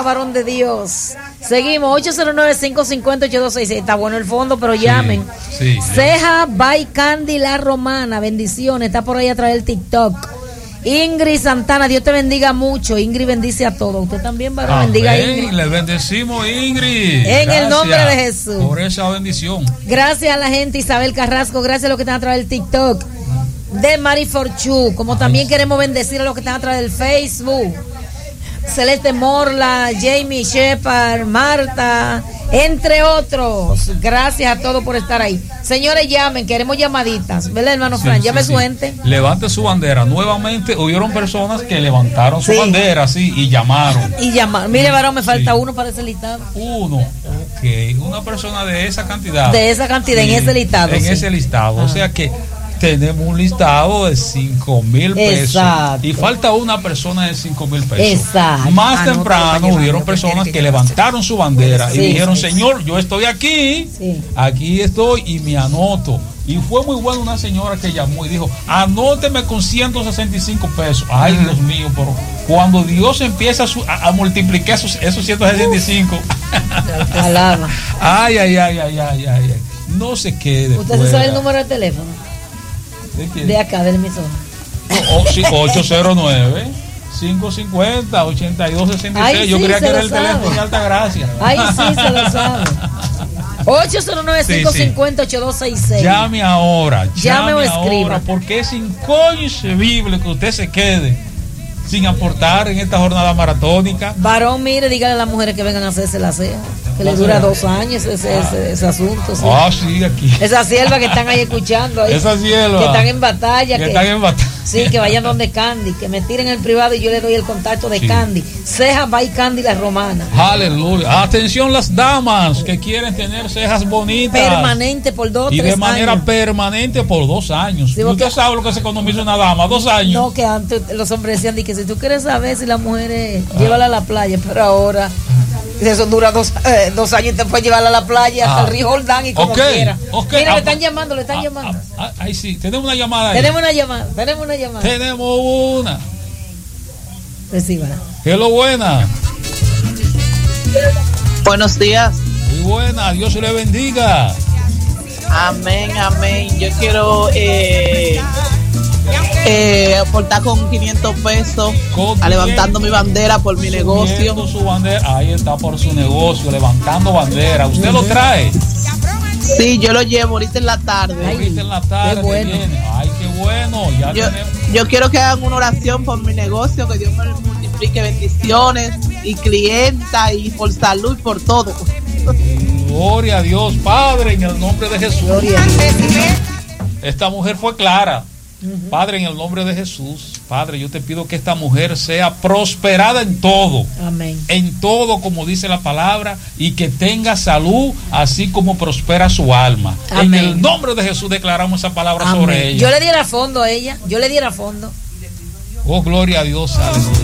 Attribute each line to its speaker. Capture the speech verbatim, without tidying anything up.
Speaker 1: varón de Dios. Seguimos, ocho cero nueve, cinco cinco cero, ocho dos seis seis. Está bueno el fondo, pero llamen.
Speaker 2: Sí, sí,
Speaker 1: Ceja by Candy La Romana, bendiciones. Está por ahí a través del TikTok. Ingrid Santana, Dios te bendiga mucho. Ingrid bendice a todos. Usted también, varón, bendiga a Ingrid.
Speaker 2: Le bendecimos, Ingrid.
Speaker 1: En gracias el nombre de Jesús.
Speaker 2: Por esa bendición.
Speaker 1: Gracias a la gente, Isabel Carrasco. Gracias a los que están a través del TikTok. De Mari Forchu. Como Ay. También queremos bendecir a los que están a través del Facebook. Celeste Morla, Jamie Shepard, Marta, entre otros. Gracias a todos por estar ahí. Señores, llamen, queremos llamaditas, ¿verdad, hermano Fran?
Speaker 2: Sí,
Speaker 1: Llame
Speaker 2: sí,
Speaker 1: su
Speaker 2: sí.
Speaker 1: gente.
Speaker 2: Levante su bandera. Nuevamente hubieron personas que levantaron su
Speaker 1: sí.
Speaker 2: bandera, sí, y llamaron.
Speaker 1: Y llamaron. Mire, varón, me falta sí. uno para ese listado.
Speaker 2: Uno, ok. Una persona de esa cantidad.
Speaker 1: De esa cantidad, sí, en ese listado.
Speaker 2: En
Speaker 1: sí.
Speaker 2: ese listado. Ah. O sea que tenemos un listado de cinco mil pesos.
Speaker 1: Exacto.
Speaker 2: Y falta una persona de cinco mil pesos.
Speaker 1: Exacto.
Speaker 2: Más ah, temprano no hubieron personas que, que levantaron su bandera sí, y dijeron, sí, Señor, yo estoy aquí, sí. aquí estoy y me anoto. Y fue muy bueno una señora que llamó y dijo, anóteme con ciento sesenta y cinco pesos. Ay, uh-huh. Dios mío, pero cuando Dios empieza a, su, a, a multiplicar esos, esos ciento sesenta y cinco.
Speaker 1: Uh.
Speaker 2: ay, ay, ay, ay, ay, ay. No se quede.
Speaker 1: ¿Usted se sabe el número de teléfono?
Speaker 2: ¿De,
Speaker 1: de acá, del emisor.
Speaker 2: Oh, sí, ocho cero nueve, cinco cinco cero, ocho dos seis seis.
Speaker 1: Ay,
Speaker 2: Yo
Speaker 1: sí,
Speaker 2: creía que era el
Speaker 1: sabe.
Speaker 2: teléfono de Altagracia.
Speaker 1: Ay, sí, se lo sabe. ocho cero nueve, cinco cinco cero, ocho dos seis seis.
Speaker 2: Llame ahora.
Speaker 1: Llame, llame o escriba.
Speaker 2: Porque es inconcebible que usted se quede sin aportar en esta jornada maratónica.
Speaker 1: Varón, mire, dígale a las mujeres que vengan a hacerse la ceja. Que le dura dos años ese, ah. ese, ese asunto. ¿Sí?
Speaker 2: Ah, sí, aquí.
Speaker 1: Esas siervas que están ahí escuchando. Ahí,
Speaker 2: Esas siervas.
Speaker 1: Que están en batalla.
Speaker 2: Que,
Speaker 1: que
Speaker 2: están en batalla.
Speaker 1: Sí, que vayan donde Candy. Que me tiren el privado y yo le doy el contacto de sí. Candy. Ceja by Candy La Romana.
Speaker 2: Aleluya. Atención las damas que quieren tener cejas bonitas.
Speaker 1: Permanente por dos,
Speaker 2: y
Speaker 1: tres
Speaker 2: de manera
Speaker 1: años.
Speaker 2: permanente por dos años. Sí, usted sabe lo que se economiza una dama, dos años.
Speaker 1: No, que antes los hombres decían que si tú quieres saber si las mujeres, ah. llévala a la playa, pero ahora eso dura dos, eh, dos años y te puedes llevarla a la playa, hasta ah. el río Jordán y como
Speaker 2: okay.
Speaker 1: quiera.
Speaker 2: Okay.
Speaker 1: Mira,
Speaker 2: ah,
Speaker 1: le están llamando, le están
Speaker 2: ah,
Speaker 1: llamando.
Speaker 2: Ah, ahí sí, tenemos una llamada ahí.
Speaker 1: Tenemos una llamada, tenemos una llamada.
Speaker 2: Tenemos una.
Speaker 1: Recíbala.
Speaker 2: Hello, buena.
Speaker 3: Buenos días.
Speaker 2: Muy buena, Dios le bendiga.
Speaker 3: Amén, amén. Yo quiero eh, eh, aportar con quinientos pesos con a levantando mi bandera por mi negocio.
Speaker 2: Su bandera, ahí está por su negocio, levantando bandera. ¿Usted lo trae?
Speaker 3: Sí, yo lo llevo ahorita en la tarde.
Speaker 2: Ay, ahorita en la tarde.
Speaker 1: Qué bueno.
Speaker 2: Viene. Ay, qué bueno. Ya
Speaker 3: yo,
Speaker 2: tenemos...
Speaker 3: yo quiero que hagan una oración por mi negocio, que Dios me multiplique bendiciones y clienta y por salud y por todo.
Speaker 2: Gloria a Dios, Padre, en el nombre de Jesús.
Speaker 1: Gloria a Dios.
Speaker 2: Esta mujer fue clara. Uh-huh. Padre, en el nombre de Jesús, Padre, yo te pido que esta mujer sea prosperada en todo.
Speaker 1: Amén.
Speaker 2: En todo, como dice la palabra, y que tenga salud, así como prospera su alma. Amén. En el nombre de Jesús declaramos esa palabra Amén. Sobre ella.
Speaker 1: Yo le diera fondo a ella, yo le diera fondo.
Speaker 2: Oh, gloria a Dios, aleluya.